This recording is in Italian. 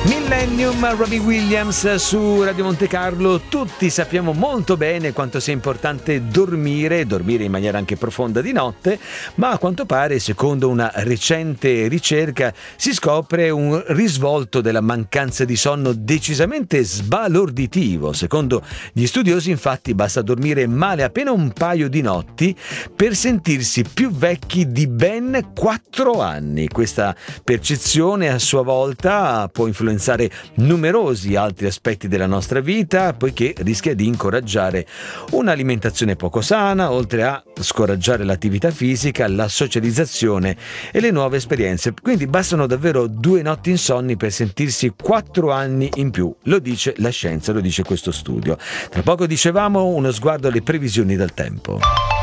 Millennium, Robbie Williams su Radio Monte Carlo. Tutti sappiamo molto bene quanto sia importante dormire in maniera anche profonda di notte, ma a quanto pare, secondo una recente ricerca, si scopre un risvolto della mancanza di sonno decisamente sbalorditivo. Secondo gli studiosi, infatti, basta dormire male appena un paio di notti per sentirsi più vecchi di ben 4 anni. Questa percezione a sua volta può influenzare numerosi altri aspetti della nostra vita, poiché rischia di incoraggiare un'alimentazione poco sana, oltre a scoraggiare l'attività fisica, la socializzazione e le nuove esperienze. Quindi bastano davvero 2 notti insonni per sentirsi 4 anni in più, lo dice la scienza, lo dice questo studio. Tra poco, dicevamo, uno sguardo alle previsioni del tempo.